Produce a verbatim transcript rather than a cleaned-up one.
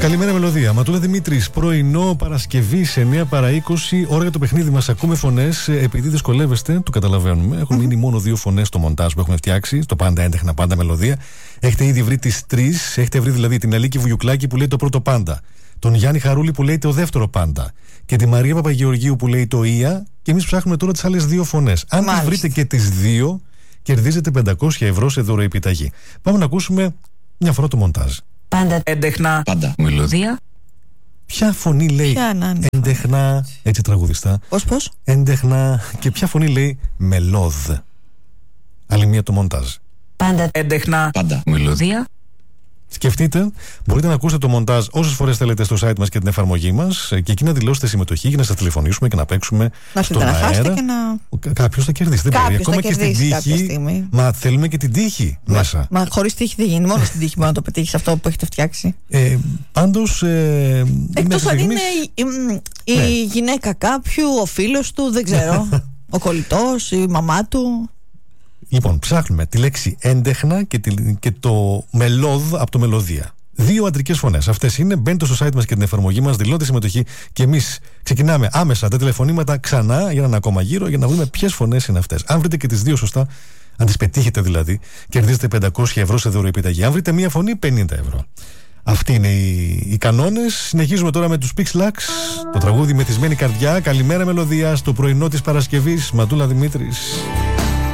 Καλημέρα, Μελωδία. Ματούλα Δημήτρης, πρωινό Παρασκευή σε εννιά παρά είκοσι. Ώρα για το παιχνίδι μας. Ακούμε φωνές. Επειδή δυσκολεύεστε, το καταλαβαίνουμε. Έχουν μείνει μόνο δύο φωνές στο μοντάζ που έχουμε φτιάξει. Στο πάντα έντεχνα, πάντα μελωδία. Έχετε ήδη βρει τις τρεις. Έχετε βρει δηλαδή την Αλίκη Βουγιουκλάκη που λέει το πρώτο πάντα. Τον Γιάννη Χαρούλη που λέει το δεύτερο πάντα. Και τη Μαρία Παπαγεωργίου που λέει το Ία. Και εμείς ψάχνουμε τώρα τις άλλες δύο φωνές. Αν τις βρείτε και τις δύο, κερδίζετε πεντακόσια ευρώ σε δωροεπιταγή. Πάμε να ακούσουμε μια φορά το μοντάζ. Πάντα έντεχνα, πάντα μελωδία. Ποια φωνή λέει έντεχνα, έτσι τραγουδιστά. Πώς, πώς? Έντεχνα. Και ποια φωνή λέει μελώδ. Άλλη μία το μοντάζ. Πάντα έντεχνα, πάντα μελωδία. Σκεφτείτε, μπορείτε να ακούσετε το μοντάζ όσες φορές θέλετε στο site μας και την εφαρμογή μας και εκεί να δηλώσετε συμμετοχή για να σας τηλεφωνήσουμε και να παίξουμε να στον αέρα. Και να... Κάποιος θα κερδίσει. Δεν μπορεί. Ακόμα και στην τύχη. Μα θέλουμε και την τύχη μα, μέσα. Μα χωρίς τύχη δεν γίνει. Μόνο στην τύχη μπορεί να το πετύχεις αυτό που έχετε φτιάξει. Ε, Πάντως. Ε, Εκτός αν είναι η, η, ναι. η γυναίκα κάποιου, ο φίλος του, δεν ξέρω. Ο κολλητός, η μαμά του. Λοιπόν, ψάχνουμε τη λέξη έντεχνα και, τη, και το μελώδ από το μελωδία. Δύο αντρικές φωνές. Αυτές είναι. Μπαίνετε στο site μας και την εφαρμογή μας, δηλώνετε συμμετοχή και εμείς ξεκινάμε άμεσα τα τηλεφωνήματα ξανά για έναν ακόμα γύρο για να βρούμε ποιες φωνές είναι αυτές. Αν βρείτε και τις δύο σωστά, αν τις πετύχετε δηλαδή, κερδίζετε πεντακόσια ευρώ σε δωροεπιταγή. Αν βρείτε μία φωνή, πενήντα ευρώ. Αυτοί είναι οι, οι κανόνες. Συνεχίζουμε τώρα με τους Pixlax. Το τραγούδι Μεθυσμένη Καρδιά. Καλημέρα, Μελωδία, στο πρωινό της Παρασκευής. Ματούλα Δημήτρης.